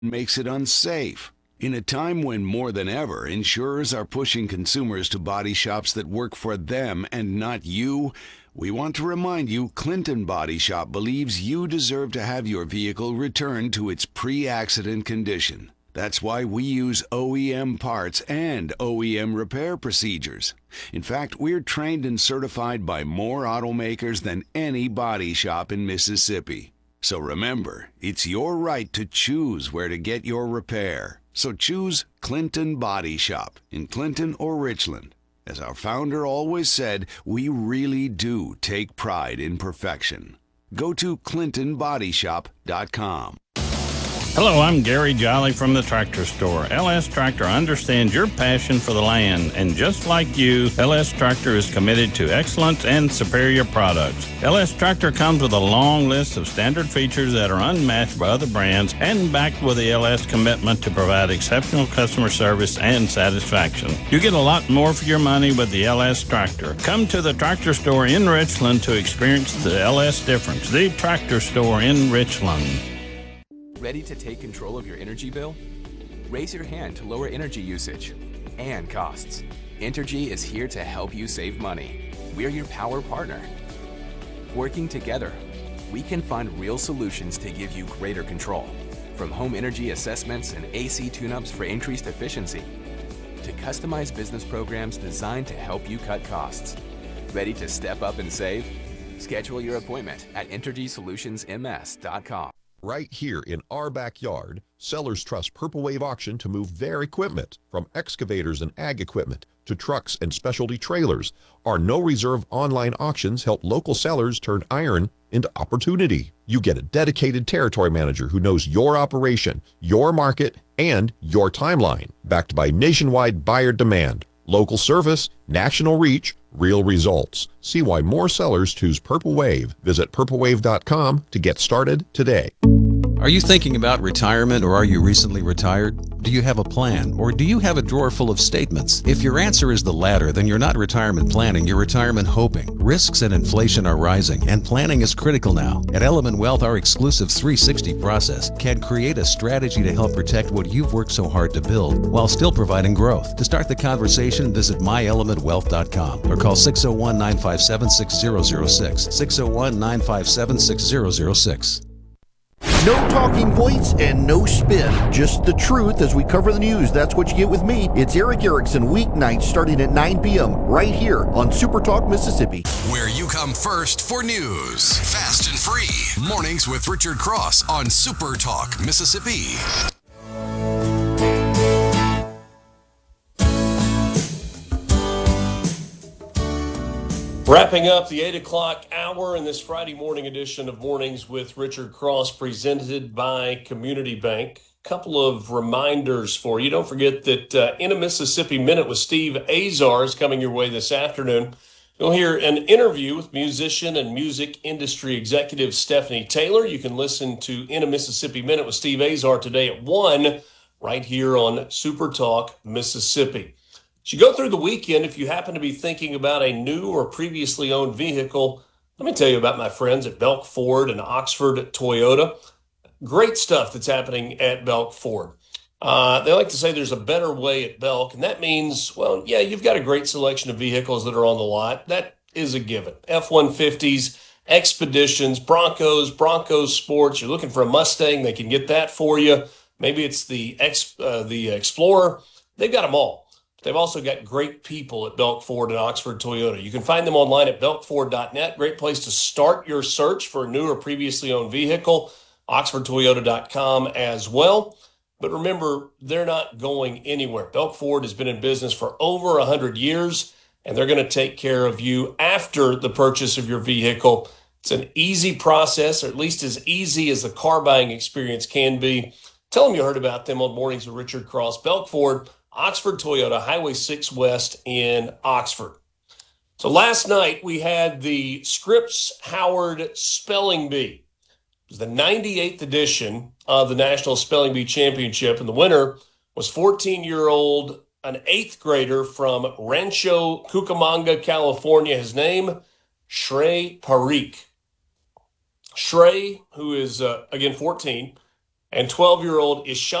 makes it unsafe. In a time when more than ever insurers are pushing consumers to body shops that work for them and not you, we want to remind you Clinton Body Shop believes you deserve to have your vehicle returned to its pre-accident condition. That's why we use OEM parts and OEM repair procedures. In fact, we're trained and certified by more automakers than any body shop in Mississippi. So remember, it's your right to choose where to get your repair. So choose Clinton Body Shop in Clinton or Richland. As our founder always said, we really do take pride in perfection. Go to ClintonBodyShop.com. Hello, I'm Gary Jolly from the Tractor Store. LS Tractor understands your passion for the land, and just like you, LS Tractor is committed to excellence and superior products. LS Tractor comes with a long list of standard features that are unmatched by other brands and backed with the LS commitment to provide exceptional customer service and satisfaction. You get a lot more for your money with the LS Tractor. Come to the Tractor Store in Richland to experience the LS difference. The Tractor Store in Richland. Ready to take control of your energy bill? Raise your hand to lower energy usage and costs. Entergy is here to help you save money. We're your power partner. Working together, we can find real solutions to give you greater control. From home energy assessments and AC tune-ups for increased efficiency, to customized business programs designed to help you cut costs. Ready to step up and save? Schedule your appointment at EnergySolutionsMS.com. Right here in our backyard, sellers trust Purple Wave Auction to move their equipment, from excavators and ag equipment to trucks and specialty trailers. Our no-reserve online auctions help local sellers turn iron into opportunity. You get a dedicated territory manager who knows your operation, your market, and your timeline, backed by nationwide buyer demand, local service, national reach, real results. See why more sellers choose Purple Wave. Visit purplewave.com to get started today. Are you thinking about retirement, or are you recently retired? Do you have a plan, or do you have a drawer full of statements? If your answer is the latter, then you're not retirement planning, you're retirement hoping. Risks and inflation are rising, and planning is critical now. At Element Wealth, our exclusive 360 process can create a strategy to help protect what you've worked so hard to build while still providing growth. To start the conversation, visit myelementwealth.com or call 601-957-6006. 601-957-6006. No talking points and no spin. Just the truth as we cover the news. That's what you get with me. It's Eric Erickson, weeknights starting at 9 p.m. right here on Super Talk Mississippi. Where you come first for news. Fast and free. Mornings with Richard Cross on Super Talk Mississippi. Wrapping up the 8 o'clock hour in this Friday morning edition of Mornings with Richard Cross, presented by Community Bank. Couple of reminders for you. Don't forget that In a Mississippi Minute with Steve Azar is coming your way this afternoon. You'll hear an interview with musician and music industry executive Stephanie Taylor. You can listen to In a Mississippi Minute with Steve Azar today at 1 right here on Super Talk Mississippi. As you go through the weekend, if you happen to be thinking about a new or previously owned vehicle, let me tell you about my friends at Belk Ford and Oxford Toyota. Great stuff that's happening at Belk Ford. They like to say there's a better way at Belk, and that means, well, yeah, you've got a great selection of vehicles that are on the lot. That is a given. F-150s, Expeditions, Broncos Sports. You're looking for a Mustang, they can get that for you. Maybe it's the Explorer. They've got them all. They've also got great people at Belk Ford and Oxford Toyota. You can find them online at belkford.net. Great place to start your search for a new or previously owned vehicle. OxfordToyota.com as well. But remember, they're not going anywhere. Belk Ford has been in business for over 100 years, and they're going to take care of you after the purchase of your vehicle. It's an easy process, or at least as easy as the car buying experience can be. Tell them you heard about them on Mornings with Richard Cross. Belk Ford, Oxford Toyota, Highway 6 West in Oxford. So last night we had the Scripps Howard Spelling Bee. It was the 98th edition of the National Spelling Bee Championship, and the winner was 14-year-old, an 8th grader from Rancho Cucamonga, California. His name, Shrey Parikh. Shrey, who is, again, 14, and 12-year-old Ishan